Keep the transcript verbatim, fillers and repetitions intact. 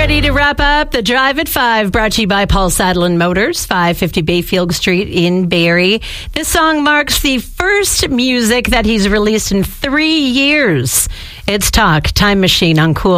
ready to wrap up the Drive at five, brought to you by Paul Saddlein Motors, five fifty Bayfield Street in Barrie. This song marks the first music that he's released in three years. It's Talk, Time Machine on Cool.